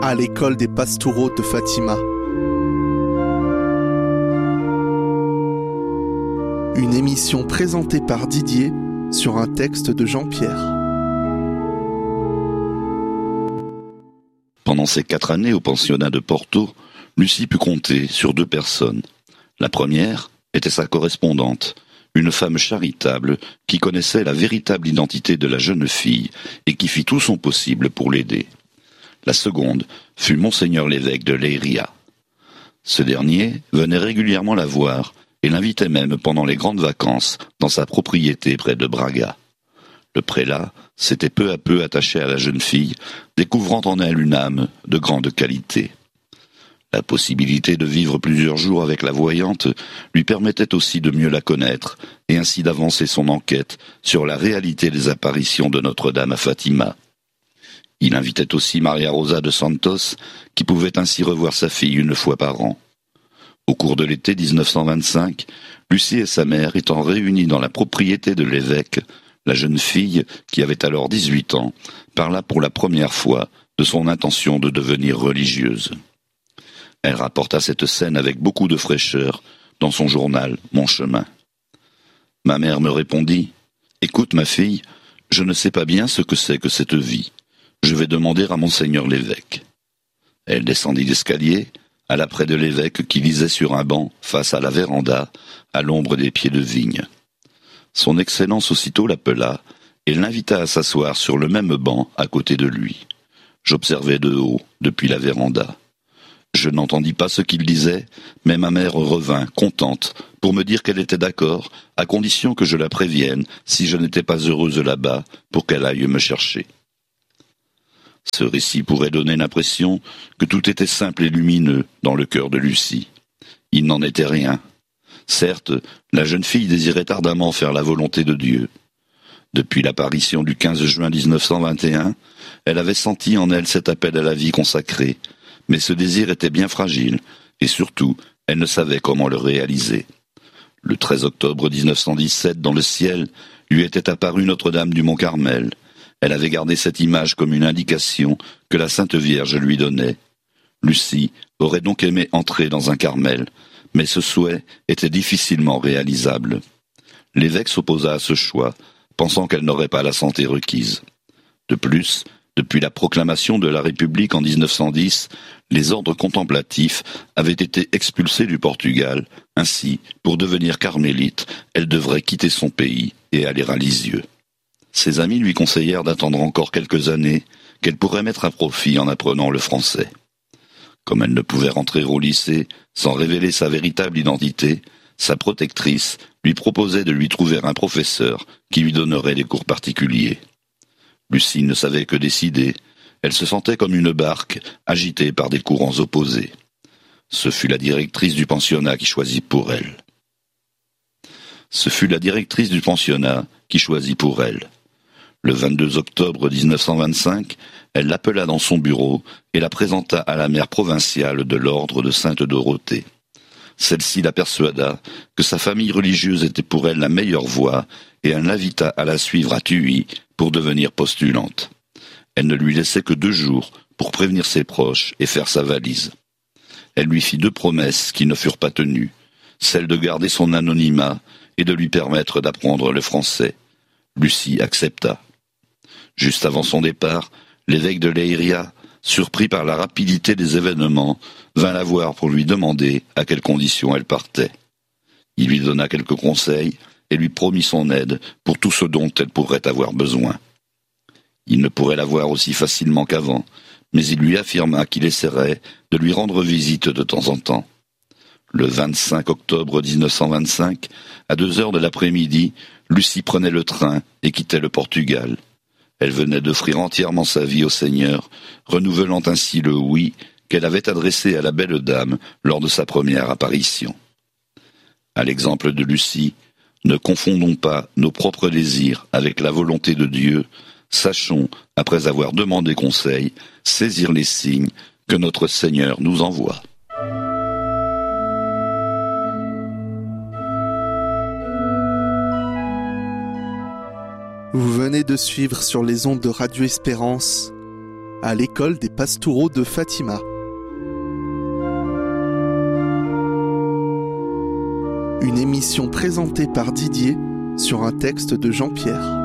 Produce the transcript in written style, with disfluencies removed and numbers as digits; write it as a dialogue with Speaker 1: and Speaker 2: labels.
Speaker 1: à l'école des Pastoureaux de Fatima. Une émission présentée par Didier sur un texte de Jean-Pierre.
Speaker 2: Pendant ses 4 années au pensionnat de Porto, Lucie put compter sur 2 personnes. La première était sa correspondante, une femme charitable qui connaissait la véritable identité de la jeune fille et qui fit tout son possible pour l'aider. La seconde fut Monseigneur l'évêque de Leiria. Ce dernier venait régulièrement la voir et l'invitait même pendant les grandes vacances dans sa propriété près de Braga. Le prélat s'était peu à peu attaché à la jeune fille, découvrant en elle une âme de grande qualité. La possibilité de vivre plusieurs jours avec la voyante lui permettait aussi de mieux la connaître et ainsi d'avancer son enquête sur la réalité des apparitions de Notre-Dame à Fatima. Il invitait aussi Maria Rosa de Santos, qui pouvait ainsi revoir sa fille une fois par an. Au cours de l'été 1925, Lucie et sa mère étant réunies dans la propriété de l'évêque, la jeune fille, qui avait alors 18 ans, parla pour la première fois de son intention de devenir religieuse. Elle rapporta cette scène avec beaucoup de fraîcheur dans son journal « Mon chemin ». Ma mère me répondit « Écoute ma fille, je ne sais pas bien ce que c'est que cette vie. Je vais demander à Monseigneur l'évêque. » Elle descendit l'escalier, alla près de l'évêque qui lisait sur un banc face à la véranda, à l'ombre des pieds de vigne. Son Excellence aussitôt l'appela et l'invita à s'asseoir sur le même banc à côté de lui. J'observais de haut, depuis la véranda. Je n'entendis pas ce qu'il disait, mais ma mère revint, contente, pour me dire qu'elle était d'accord, à condition que je la prévienne si je n'étais pas heureuse là-bas, pour qu'elle aille me chercher. Ce récit pourrait donner l'impression que tout était simple et lumineux dans le cœur de Lucie. Il n'en était rien. Certes, la jeune fille désirait ardemment faire la volonté de Dieu. Depuis l'apparition du 15 juin 1921, elle avait senti en elle cet appel à la vie consacrée, mais ce désir était bien fragile, et surtout, elle ne savait comment le réaliser. Le 13 octobre 1917, dans le ciel, lui était apparue Notre-Dame du Mont-Carmel. Elle avait gardé cette image comme une indication que la Sainte Vierge lui donnait. Lucie aurait donc aimé entrer dans un Carmel, mais ce souhait était difficilement réalisable. L'évêque s'opposa à ce choix, pensant qu'elle n'aurait pas la santé requise. De plus, depuis la proclamation de la République en 1910, les ordres contemplatifs avaient été expulsés du Portugal. Ainsi, pour devenir carmélite, elle devrait quitter son pays et aller à Lisieux. Ses amis lui conseillèrent d'attendre encore quelques années, qu'elle pourrait mettre à profit en apprenant le français. Comme elle ne pouvait rentrer au lycée sans révéler sa véritable identité, sa protectrice lui proposait de lui trouver un professeur qui lui donnerait des cours particuliers. Lucie ne savait que décider. Elle se sentait comme une barque agitée par des courants opposés. Ce fut la directrice du pensionnat qui choisit pour elle. Le 22 octobre 1925, elle l'appela dans son bureau et la présenta à la mère provinciale de l'ordre de Sainte-Dorothée. Celle-ci la persuada que sa famille religieuse était pour elle la meilleure voie et elle l'invita à la suivre à Tuy pour devenir postulante. Elle ne lui laissait que 2 jours pour prévenir ses proches et faire sa valise. Elle lui fit 2 promesses qui ne furent pas tenues, celle de garder son anonymat et de lui permettre d'apprendre le français. Lucie accepta. Juste avant son départ, l'évêque de Leiria, surpris par la rapidité des événements, vint la voir pour lui demander à quelles conditions elle partait. Il lui donna quelques conseils et lui promit son aide pour tout ce dont elle pourrait avoir besoin. Il ne pourrait la voir aussi facilement qu'avant, mais il lui affirma qu'il essaierait de lui rendre visite de temps en temps. Le 25 octobre 1925, à 2 heures de l'après-midi, Lucie prenait le train et quittait le Portugal. Elle venait d'offrir entièrement sa vie au Seigneur, renouvelant ainsi le oui qu'elle avait adressé à la belle dame lors de sa première apparition. À l'exemple de Lucie, ne confondons pas nos propres désirs avec la volonté de Dieu. Sachons, après avoir demandé conseil, saisir les signes que notre Seigneur nous envoie.
Speaker 1: Vous venez de suivre sur les ondes de Radio Espérance à l'école des Pastoureaux de Fatima. Une émission présentée par Didier sur un texte de Jean-Pierre.